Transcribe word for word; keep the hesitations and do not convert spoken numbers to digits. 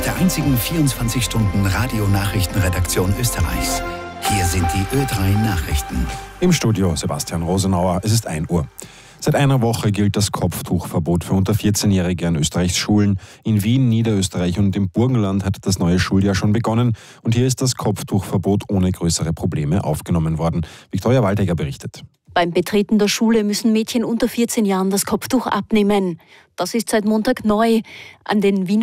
der einzigen vierundzwanzig-Stunden-Radio-Nachrichtenredaktion Österreichs. Hier sind die Ö drei Nachrichten. Im Studio Sebastian Rosenauer, es ist ein Uhr. Seit einer Woche gilt das Kopftuchverbot für unter vierzehn-Jährige an Österreichs Schulen. In Wien, Niederösterreich und im Burgenland hat das neue Schuljahr schon begonnen. Und hier ist das Kopftuchverbot ohne größere Probleme aufgenommen worden. Viktoria Waldegger berichtet. Beim Betreten der Schule müssen Mädchen unter vierzehn Jahren das Kopftuch abnehmen. Das ist seit Montag neu. An den Wiener